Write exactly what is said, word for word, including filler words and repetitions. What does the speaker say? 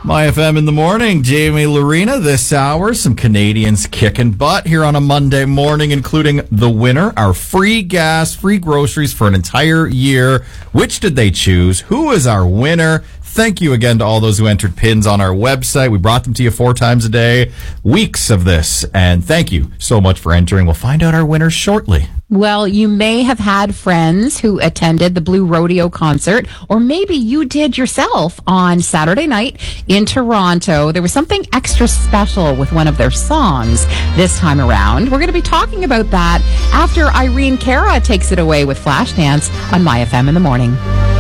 My F M in the morning, Jamie Lorena this hour. Some Canadians kicking butt here on a Monday morning, including the winner, our free gas, free groceries for an entire year. Which did they choose? Who is our winner? Thank you again to all those who entered pins on our website. We brought them to you four times a day, weeks of this. And thank you so much for entering. We'll find out our winners shortly. Well, you may have had friends who attended the Blue Rodeo concert, or maybe you did yourself on Saturday night in Toronto. There was something extra special with one of their songs this time around. We're going to be talking about that after Irene Cara takes it away with Flashdance on My F M in the morning.